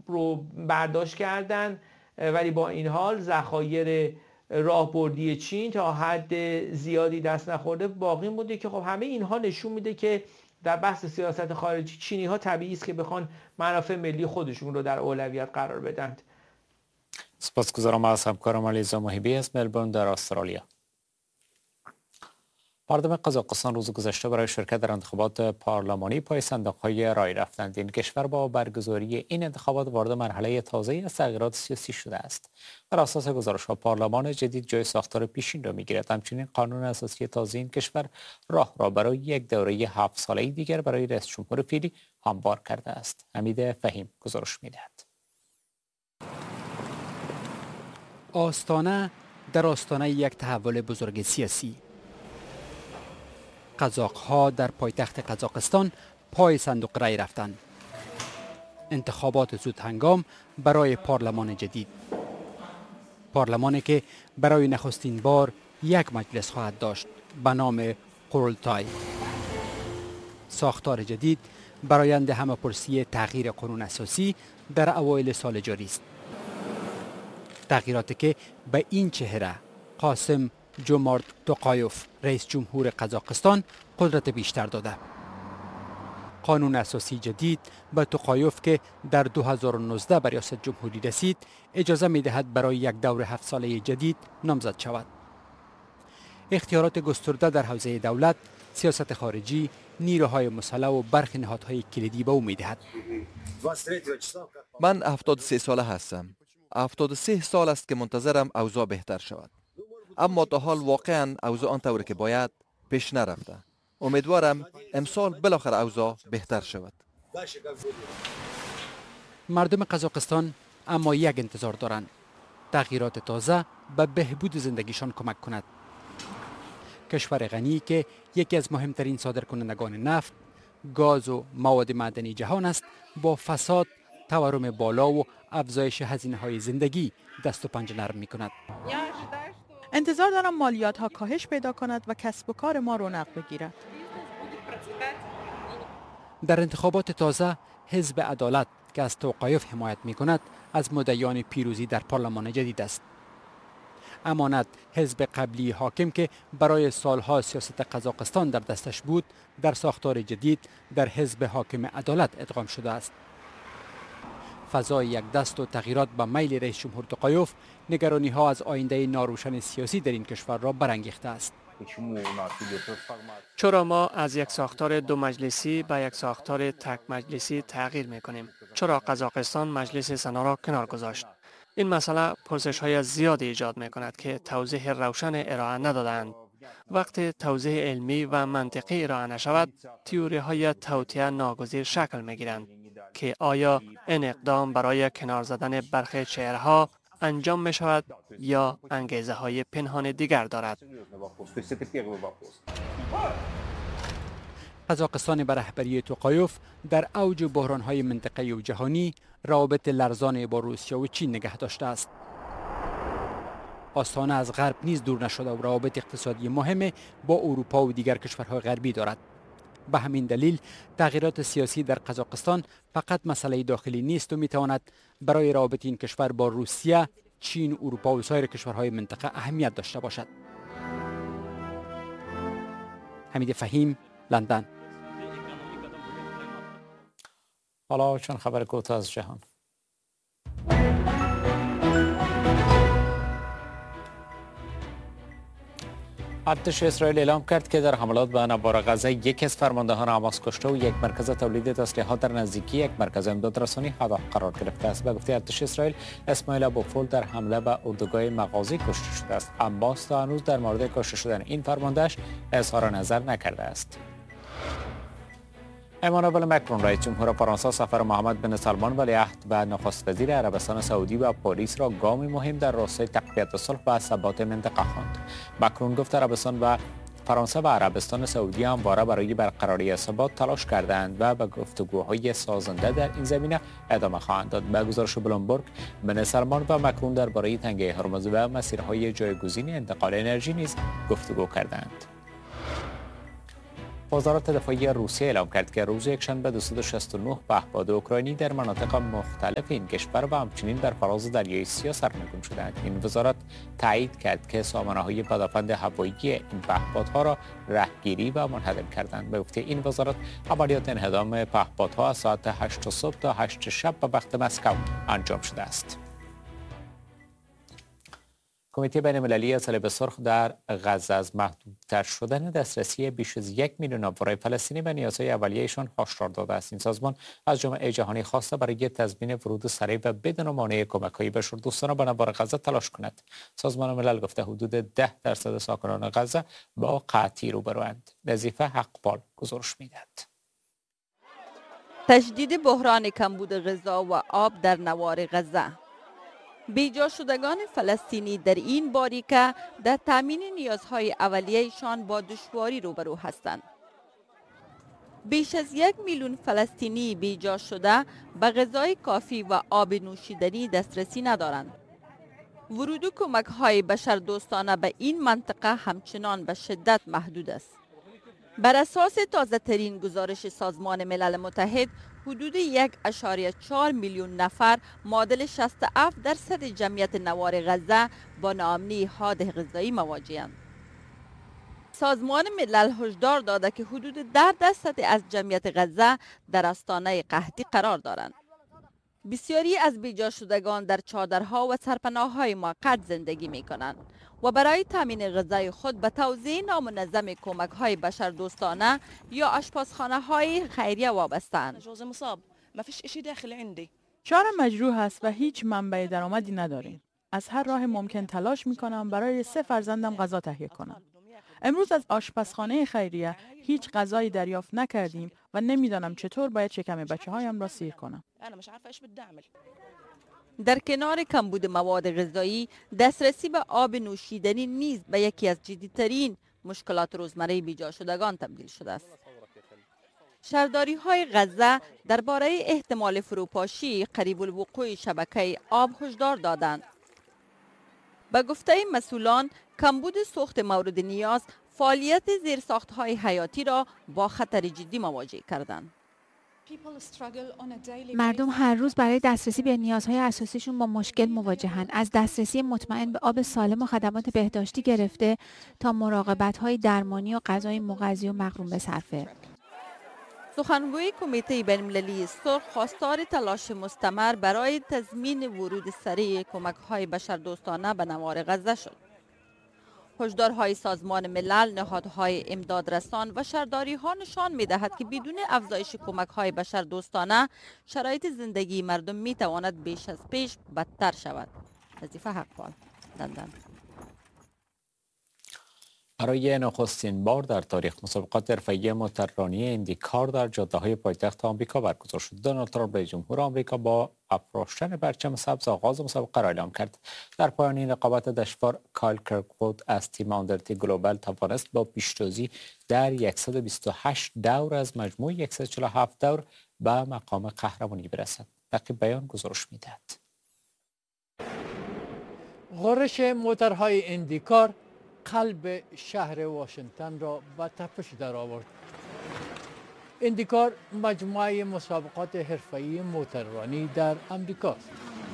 رو برداشت کردن، ولی با این حال ذخایر راهبردی چین تا حد زیادی دست نخورده باقی مونده که خب همه اینها نشون میده که در بحث سیاست خارجی چینی ها طبیعی است که بخوان منافع ملی خودشون رو در اولویت قرار بدند. سپاسگزارم از همکارم علیرضا محبی از ملبورن در استرالیا. مردم قزاقستان روز گذشته برای شرکت در انتخابات پارلمانی پای صندوق‌های رای رفتند. این کشور با برگزاری این انتخابات وارد مرحله تازه‌ای از تغییرات سیاسی شده است. بر اساس گزارش‌ها پارلمان جدید جای ساختار پیشین را می‌گیرد. همچنین قانون اساسی تازه این کشور راه را برای یک دوره 7 ساله‌ای دیگر برای رئیس جمهور فعلی هموار کرده است. حمید فهیم گزارش می‌دهد. آستانه در آستانه یک تحول بزرگ سیاسی. قزاق‌ها در پایتخت قزاقستان پای صندوق رای رفتند. انتخابات زود هنگام برای پارلمان جدید. پارلمانی که برای نخستین بار یک مجلس خواهد داشت به نام قرولتای. ساختار جدید برآیند همه‌پرسی تغییر قانون اساسی در اوایل سال جاری است. تغییراتی که به این چهره قاسم جومارت توقایوف رئیس جمهور قزاقستان قدرت بیشتر داده. قانون اساسی جدید به توقایوف که در 2019 به ریاست جمهوری رسید اجازه می دهد برای یک دور 7 ساله جدید نامزد شود. اختیارات گسترده در حوزه دولت، سیاست خارجی، نیروهای مسلح و برخی نهادهای کلیدی به او می دهد. من 73 ساله هستم. 73 سال است که منتظرم اوضاع بهتر شود. اما تا حال واقعا اوضاع آنطوری که باید پیش نرفته. امیدوارم امسال بالاخره اوضاع بهتر شود. مردم قزاقستان اما یک انتظار دارند. تغییرات تازه به بهبود زندگیشان کمک کند. کشور غنی که یکی از مهمترین صادرکنندگان نفت، گاز و مواد معدنی جهان است، با فساد، تورم بالا و افزایش هزینه‌های زندگی دست و پنجه نرم می‌کند. انتظار دارم مالیات ها کاهش پیدا کند و کسب و کار ما رونق بگیرد. در انتخابات تازه حزب عدالت که از توقایف حمایت می‌کند از مدعیان پیروزی در پارلمان جدید است. امانت حزب قبلی حاکم که برای سالها سیاست قزاقستان در دستش بود در ساختار جدید در حزب حاکم عدالت ادغام شده است. فضای یک دست و تغییرات به میل رئیس جمهور توقایوف نگرانی ها از آینده ناروشن سیاسی در این کشور را برانگیخته است. چرا ما از یک ساختار دو مجلسی به یک ساختار تک مجلسی تغییر میکنیم؟ چرا قزاقستان مجلس سنا را کنار گذاشت؟ این مسئله پرسش های زیادی ایجاد می کند که توضیح روشن ارائه ندادند. وقتی توضیح علمی و منطقی ارائه نشود، تئوری های توطئه ناگزیر شکل می گیرند که آیا این اقدام برای کنار زدن برخی چهره‌ها انجام می شود یا انگیزه های پنهان دیگر دارد. قزاقستان به رهبری توقایوف در اوج بحران‌های منطقه‌ای و جهانی روابط لرزان با روسیه و چین نگه داشته است. آستانه از غرب نیز دور نشده و روابط اقتصادی مهم با اروپا و دیگر کشورهای غربی دارد. به همین دلیل تغییرات سیاسی در قزاقستان فقط مسئله داخلی نیست و میتواند برای روابط این کشور با روسیه، چین، اروپا و سایر کشورهای منطقه اهمیت داشته باشد. حمید فهیم، لندن. حالا چند خبر کوتاه از جهان. ارتش اسرائیل اعلام کرد که در حملات به نوار غزه یک از فرماندهان حماس کشته و یک مرکز تولید تسلیحات در نزدیکی یک مرکز امدادرسانی هدف قرار گرفته است. به گفته ارتش اسرائیل، اسماعیل ابوفول در حمله به اردوگاه مغازی کشته شده است. عباس تا هنوز در مورد کشته شدن این فرماندهش اظهار نظر نکرده است. امانوئل مکرون رئیس جمهور فرانسه سفر محمد بن سلمان ولیعهد و نخست وزیر عربستان سعودی و پاریس را گامی مهم در راستای تقویت صلح و ثبات منطقه خواند. مکرون گفت عربستان و فرانسه و عربستان سعودی همواره برای برقراری ثبات تلاش کردند و به گفتگوهای سازنده در این زمینه ادامه خواهند داد. به گزارش بلومبرگ، بن سلمان و مکرون درباره تنگه هرمز و مسیرهای جایگزین انتقال انرژی نیز گفتگو کردند. وزارت دفاعی روسیه اعلام کرد که روز یکشنبه 269 پهپاد اوکراینی در مناطق مختلف این کشور و همچنین در فراز دریای سیاه سرنگون شدند. این وزارت تایید کرد که سامانه‌های پدافند هوایی این پهپادها را رهگیری و منهدم کردند. به گفته این وزارت عملیات انهدام پهپادها از ساعت 8 صبح تا 8 شب به وقت مسکو انجام شده است. کمیته بین‌المللی صلیب سرخ در غزه از محدودتر شدن دسترسی بیش از 1 میلیون افراد فلسطینی به نیازهای اولیه‌شان هشدار داده است. این سازمان از جامعه جهانی خواسته برای تضمین ورود سریع و بدون مانع کمک‌های بشردوستانه به نوار غزه تلاش کند. سازمان ملل گفته حدود 10% ساکنان غزه با قحطی روبروند. نظیفه حقپال گزارش می‌دهد. تشدید بحران کمبود غذا و آب در نوار غزه. بیجا شدگان فلسطینی در این باریکه در تامین نیازهای اولیه‌شان با دشواری روبرو هستند. بیش از 1 میلیون فلسطینی بیجا شده به غذای کافی و آب نوشیدنی دسترسی ندارند. ورود کمک‌های بشردوستانه به این منطقه همچنان به شدت محدود است. بر اساس تازه ترین گزارش سازمان ملل متحد، حدود 1.4 میلیون نفر معادل 67% جمعیت نوار غزه با ناامنی حاد غذایی مواجه‌اند. سازمان ملل هشدار داده که حدود 10% از جمعیت غزه در آستانه قحطی قرار دارند. بسیاری از بیجا شدگان در چادرها و سرپناه‌های موقت زندگی می‌کنند و برای تامین غذای خود به توزیع نامنظم کمک‌های بشردوستانه یا آشپزخانه‌های خیریه وابسته‌اند. شوهرم مجروح است و هیچ منبع درآمدی نداریم. از هر راه ممکن تلاش می‌کنم برای 3 فرزندم غذا تهیه کنم. امروز از آشپزخانه خیریه هیچ غذایی دریافت نکردیم و نمیدانم چطور باید شکم بچه‌هایم را سیر کنم. در کنار کمبود مواد غذایی، دسترسی به آب نوشیدنی نیز به یکی از جدی‌ترین مشکلات روزمره بیجا شدگان تبدیل شده است. شهرداری‌های غزه درباره احتمال فروپاشی قریب الوقوع شبکه آب هشدار دادند. به گفته مسئولان، کمبود سوخت مورد نیاز فعالیت زیرساخت‌های حیاتی را با خطر جدی مواجه کردند. مردم هر روز برای دسترسی به نیازهای اساسیشون با مشکل مواجهند. از دسترسی مطمئن به آب سالم و خدمات بهداشتی گرفته تا مراقبت‌های درمانی و غذای مغذی و مقرون به صرفه. سخنگوی کمیته بین‌المللی سرخ خواستار تلاش مستمر برای تضمین ورود سریع کمک‌های بشردوستانه به نوار غزه شد. هشدارهای سازمان ملل، نهادهای امدادرسان و شهرداری‌ها نشان می‌دهد که بدون افزایش کمک‌های بشردوستانه شرایط زندگی مردم می‌تواند بیش از پیش بدتر شود. نظیفه حقپال، لندن. برای نخستین بار در تاریخ مسابقات حرفه‌ای موتوررانی اندیکار در جاده‌های پایتخت آمریکا برگزار شد. دونالد ترامپ رئیس جمهور آمریکا با افراشتن پرچم سبز آغاز مسابقه را اعلام کرد. در پایان این رقابت دشوار کایل کرکوود از تیم آندرتی گلوبال توانست با پیشتازی در 128 دور از مجموع 147 دور به مقام قهرمانی برسد. نقیب بیان گزارش می‌دهد. غرش موتورهای اندیکار قلب شهر واشنگتن را به تپش در آورد. اندیکار مجموعه مسابقات حرفه‌ای موتوررانی در امریکا است.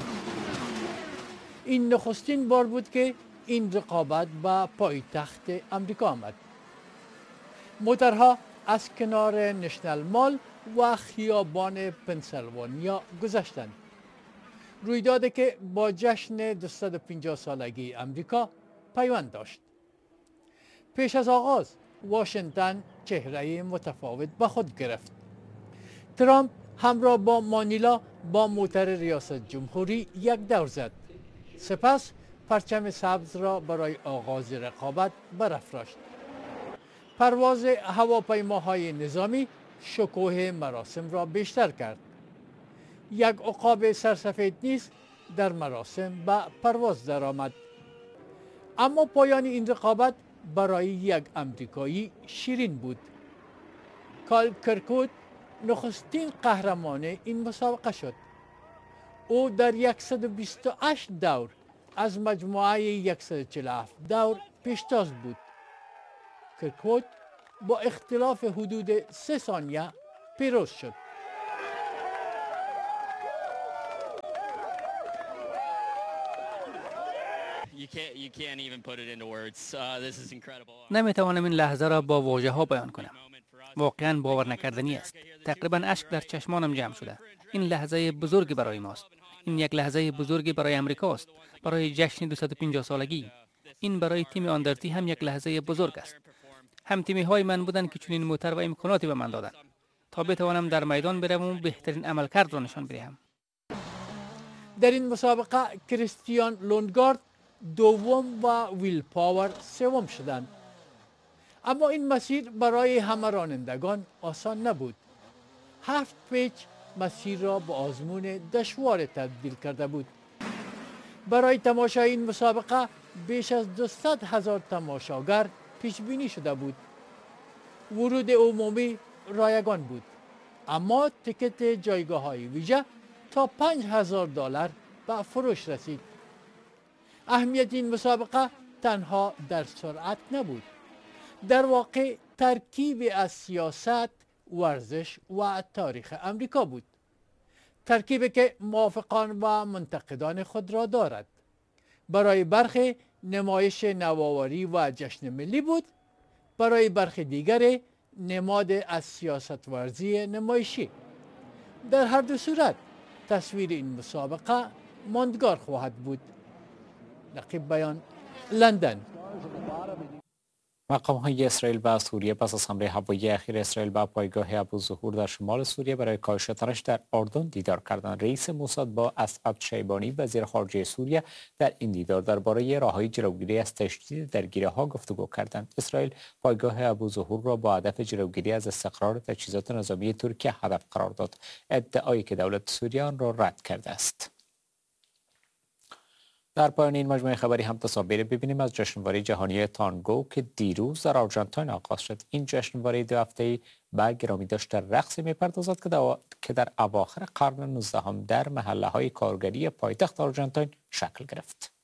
این نخستین بار بود که این رقابت به پایتخت امریکا آمد. موتورها از کنار نشنل مال و خیابان پنسیلوانیا گذشتند. رویدادی که با جشن 250 سالگی امریکا پیوند داشت. پیش از آغاز واشنگتن چهره متفاوت به خود گرفت. ترامپ همراه با مانیلا با موتر ریاست جمهوری یک دور زد. سپس پرچم سبز را برای آغاز رقابت برافراشت. پرواز هواپیماهای نظامی شکوه مراسم را بیشتر کرد. یک عقاب سرسفید نیز در مراسم به پرواز درآمد. اما پایان این رقابت برای یک امریکایی شیرین بود. کایل کرکوود نخستین قهرمان این مسابقه شد. او در 128 دور از مجموعه 147 دور پیشتاز بود. کرکوود با اختلاف حدود 3 ثانیه پیروز شد. نمیتوانم این لحظه را با واژه ها بیان کنم. واقعا باور نکردنی است. تقریبا اشک در چشمانم جمع شده. این لحظه بزرگی برای ماست. این یک لحظه بزرگی برای امریکا است. برای جشن 250 سالگی. این برای تیم آندرتی هم یک لحظه بزرگ است. هم تیمی های من بودند که چنین موتور و امکاناتی به من دادند تا بتوانم در میدان بروم و بهترین عملکرد را نشان بدهم. در این مسابقه کریستیان لوندگارد دوم و ویل پاور سوم شدند. اما این مسیر برای همه رانندگان آسان نبود. 7 پیچ مسیر را به آزمون دشوار تبدیل کرده بود. برای تماشای این مسابقه بیش از 200,000 تماشاگر پیش بینی شده بود. ورود عمومی رایگان بود، اما تکت جایگاه های ویژه تا $5,000 به فروش رسید. اهمیت این مسابقه تنها در سرعت نبود، در واقع ترکیبی از سیاست، ورزش و تاریخ امریکا بود. ترکیبی که موافقان و منتقدان خود را دارد. برای برخی نمایش نوآوری و جشن ملی بود، برای برخی دیگر نماد از سیاست ورزی نمایشی. در هر دو صورت تصویر این مسابقه ماندگار خواهد بود. نقیب بیان، لندن. مقام‌های اسرائیل و سوریه پس از حمله هوایی اخیر اسرائیل به پایگاه ابوظهور در شمال سوریه برای کاهش تنش در اردن دیدار کردند. رئیس موساد با اسعد شیبانی وزیر خارجه سوریه در این دیدار درباره راه‌های جلوگیری از تشدید درگیری‌ها گفتگو کردند. اسرائیل پایگاه ابوظهور را با هدف جلوگیری از استقرار تجهیزات نظامی ترکیه هدف قرار داد، ادعایی که دولت سوریه آن را رد کرده است. در پایان این مجموعه خبری هم تصاویر ببینیم از جشنواره جهانی تانگو که دیروز در آرژانتین آغاز شد. این جشنواره 2 هفته‌ای به گرامی‌داشت رقصی می‌پردازد که در اواخر قرن 19 در محله‌های کارگری پایتخت آرژانتین شکل گرفت.